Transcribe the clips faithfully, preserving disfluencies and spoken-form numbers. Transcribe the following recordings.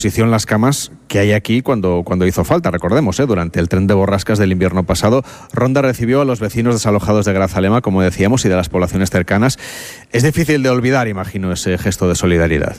posición las camas que hay aquí cuando, cuando hizo falta. Recordemos, ¿eh? durante el tren de borrascas del invierno pasado, Ronda recibió a los vecinos desalojados de Grazalema, como decíamos, y de las poblaciones cercanas. Es difícil de olvidar, imagino, ese gesto de solidaridad.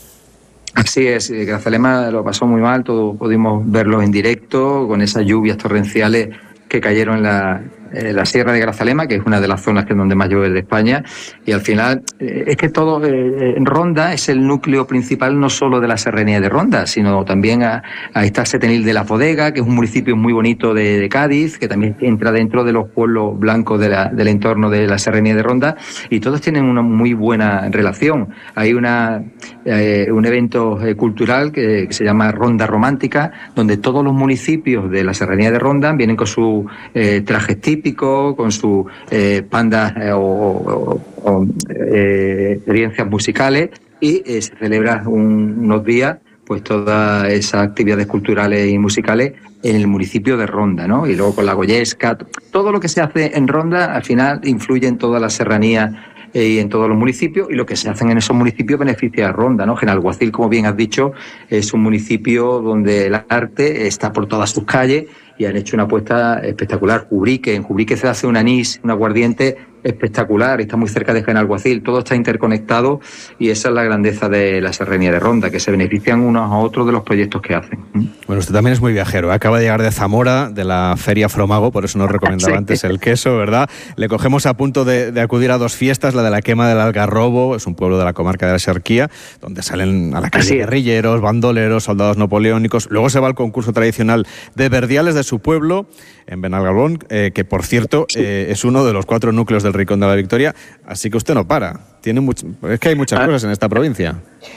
Así es, Grazalema lo pasó muy mal, todos pudimos verlo en directo, con esas lluvias torrenciales que cayeron en la, en la Sierra de Grazalema, que es una de las zonas que es donde más llueve de España, y al final eh, es que todo, eh, Ronda es el núcleo principal no solo de la serranía de Ronda, sino también a, a está Setenil de la Bodega, que es un municipio muy bonito de, de Cádiz, que también entra dentro de los pueblos blancos de la, del entorno de la serranía de Ronda, y todos tienen una muy buena relación. Hay una eh, un evento eh, cultural que, que se llama Ronda Romántica, donde todos los municipios de la serranía de Ronda vienen con sus eh, trajes típicos, con sus eh, pandas eh, o, o, o eh, experiencias musicales, y eh, se celebra un, unos días pues todas esas actividades culturales y musicales en el municipio de Ronda, ¿no? Y luego con la Goyesca, todo lo que se hace en Ronda al final influye en toda la serranía y en todos los municipios, y lo que se hacen en esos municipios beneficia a Ronda, ¿no? Genalguacil, como bien has dicho, es un municipio donde el arte está por todas sus calles y han hecho una apuesta espectacular. Ubrique, en Ubrique se hace un anís, un aguardiente espectacular, está muy cerca de Genalguacil, todo está interconectado, y esa es la grandeza de la serranía de Ronda, que se benefician unos a otros de los proyectos que hacen. Bueno, usted también es muy viajero, ¿eh? Acaba de llegar de Zamora, de la Feria Fromago, por eso nos recomendaba sí. antes el queso, ¿verdad? Le cogemos a punto de, de acudir a dos fiestas, la de la quema del Algarrobo, es un pueblo de la comarca de la Xerquía, donde salen a la calle guerrilleros, bandoleros, soldados napoleónicos. Luego se va al concurso tradicional de Verdiales de su pueblo, en Benalgarbón, eh, que por cierto eh, es uno de los cuatro núcleos del Rincón de la Victoria, así que usted no para. Tiene mucho, es que hay muchas ah. cosas en esta provincia.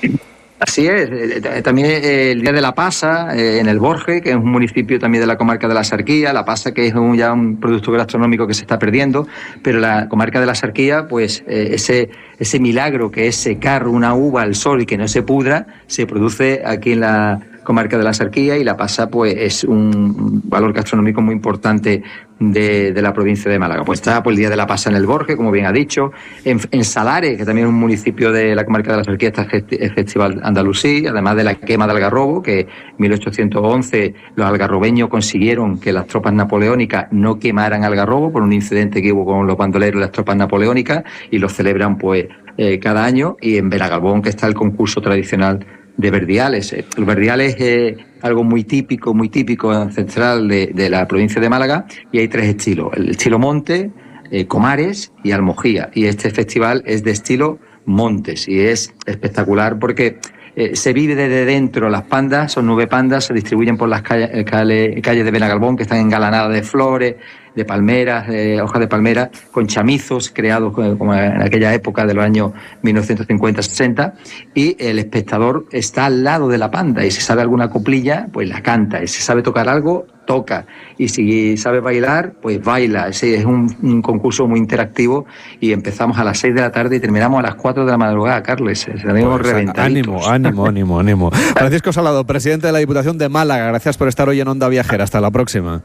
Así es, también el Día de la Pasa en el Borge, que es un municipio también de la comarca de la Xerquía. La pasa, que es un, ya un producto gastronómico que se está perdiendo, pero la comarca de la Xerquía, pues eh, ese, ese milagro que es secar una uva al sol y que no se pudra, se produce aquí en la comarca de la Xerquía, y la pasa pues es un valor gastronómico muy importante de, de la provincia de Málaga. Pues está pues, el Día de la Pasa en el Borge, como bien ha dicho, en, en Salares, que también es un municipio de la comarca de la Xerquía, está el Festival Andalusí, además de la quema de Algarrobo, que en mil ochocientos once los algarrobeños consiguieron que las tropas napoleónicas no quemaran Algarrobo por un incidente que hubo con los bandoleros y las tropas napoleónicas, y lo celebran pues eh, cada año. Y en Benalgarbón, que está el concurso tradicional de Verdiales. El Verdiales es eh, algo muy típico, muy típico ancestral de, de la provincia de Málaga, y hay tres estilos: el estilo Monte, eh, Comares y Almojía. Y este festival es de estilo Montes, y es espectacular porque eh, se vive desde dentro. Las pandas, son nueve pandas, se distribuyen por las calles, calles, calles de Benalgarbón, que están engalanadas de flores, de palmeras, de hojas de palmera, con chamizos creados como en aquella época de los años mil novecientos cincuenta sesenta, y el espectador está al lado de la panda, y si sabe alguna coplilla, pues la canta, y si sabe tocar algo, toca, y si sabe bailar, pues baila. Ese es un, un concurso muy interactivo, y empezamos a las seis de la tarde y terminamos a las cuatro de la madrugada, Carles. Se tenemos pues, reventaditos. Ánimo, ánimo, ánimo, ánimo. Francisco Salado, presidente de la Diputación de Málaga, gracias por estar hoy en Onda Viajera. Hasta la próxima.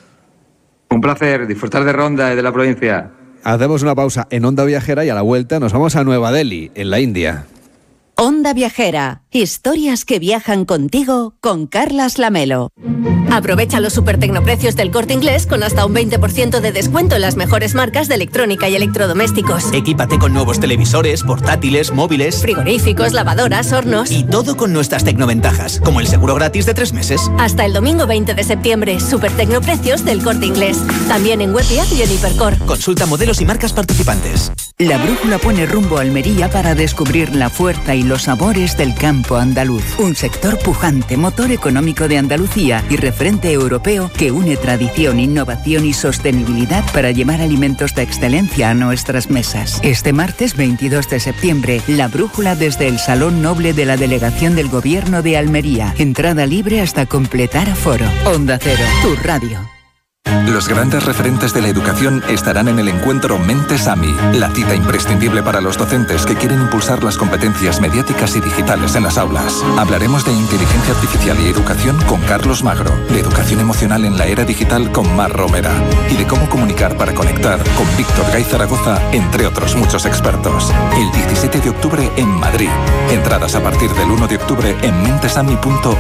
Un placer disfrutar de Ronda y de la provincia. Hacemos una pausa en Onda Viajera y a la vuelta nos vamos a Nueva Delhi, en la India. Onda Viajera. Historias que viajan contigo con Carlas Lamelo. Aprovecha los supertecnoprecios del Corte Inglés con hasta un veinte por ciento de descuento en las mejores marcas de electrónica y electrodomésticos. Equípate con nuevos televisores, portátiles, móviles, frigoríficos, lavadoras, hornos. Y todo con nuestras tecnoventajas, como el seguro gratis de tres meses. Hasta el domingo veinte de septiembre, supertecnoprecios del Corte Inglés. También en web y app y en Hipercor. Consulta modelos y marcas participantes. La brújula pone rumbo a Almería para descubrir la fuerza y los sabores del campo andaluz. Un sector pujante, motor económico de Andalucía y referente europeo que une tradición, innovación y sostenibilidad para llevar alimentos de excelencia a nuestras mesas. Este martes veintidós de septiembre, la brújula desde el Salón Noble de la Delegación del Gobierno de Almería. Entrada libre hasta completar aforo. Onda Cero, tu radio. Los grandes referentes de la educación estarán en el encuentro Mentes A M I, la cita imprescindible para los docentes que quieren impulsar las competencias mediáticas y digitales en las aulas. Hablaremos de inteligencia artificial y educación con Carlos Magro, de educación emocional en la era digital con Mar Romera y de cómo comunicar para conectar con Víctor Gay Zaragoza, entre otros muchos expertos. El diecisiete de octubre en Madrid. Entradas a partir del uno de octubre en mentesami punto